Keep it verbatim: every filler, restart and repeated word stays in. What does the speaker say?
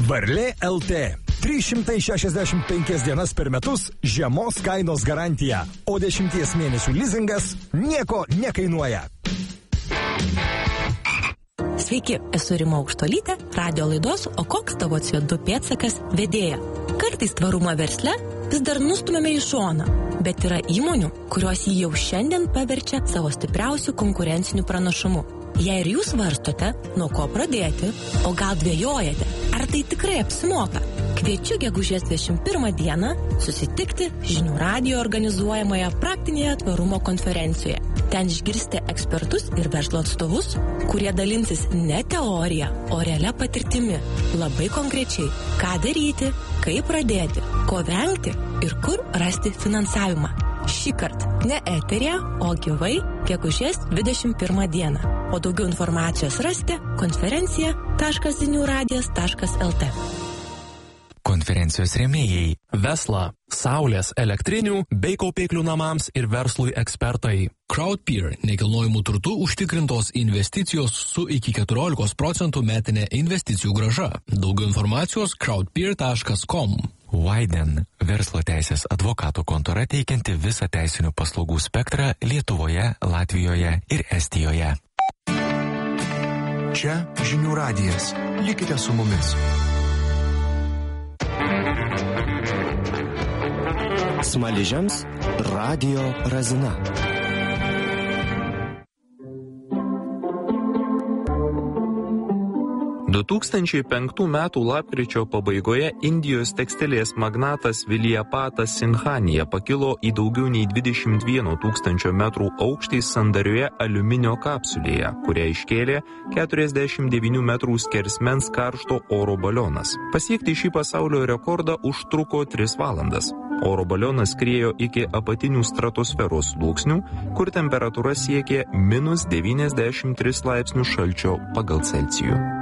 Varlė L T. trys šimtai šešiasdešimt penkias dienas per metus žemos kainos garantija, o dešimties mėnesių lizingas nieko nekainuoja. Sveiki, esu Rima Aukštolytė, radio laidos O koks tavo C O du pėdsakas vedėja. Kartais tvarumą versle vis dar nustumėme į šoną, bet yra įmonių, kurios jį jau šiandien paverčia savo stipriausių konkurencinių pranašumų. Jei ir jūs svarstote, nuo ko pradėti, o gal dvejojate, ar tai tikrai apsimoka, kviečiu gegužės dvidešimt pirmą dieną susitikti Žinių radijo organizuojamoje praktinėje tvarumo konferencijoje. Ten išgirsite ekspertus ir verslo atstovus, kurie dalinsis ne teorija, o realia patirtimi. Labai konkrečiai, ką daryti, kaip pradėti, ko vengti ir kur rasti finansavimą. Šįkart ne eterija, o gyvai gegužės dvidešimt pirmą dieną. O daugiau informacijos rasite konferencija taškas zinių radijas taškas el te. Konferencijos rėmėjai Vesla, saulės, elektrinių bei kaupiklių namams ir verslui ekspertai. Crowdpeer, nekilnojimų turtų užtikrintos investicijos su iki keturiolikos procentų metinė investicijų grąža. Daugiau informacijos crowdpeer taškas com. Widen, verslo teisės advokatų kontora teikianti visą teisinių paslaugų spektrą Lietuvoje, Latvijoje ir Estijoje. Čia Žinių radijas. Likite su mumis. Smaližiams Radio Razina. du tūkstančiai penktų metų lapkričio pabaigoje Indijos tekstilės magnatas Viljapatas Sinhanija pakilo į daugiau nei dvidešimt vieno tūkstančio metrų aukštį sandarioje aliuminio kapsulėje, kurią iškėlė keturiasdešimt devynių metrų skersmens karšto oro balionas. Pasiekti šį pasaulio rekordą užtruko tris valandas. Oro balionas skriejo iki apatinių stratosferos sluoksnių, kur temperatūra siekė minus devyniasdešimt tris laipsnių šalčio pagal Celcijų.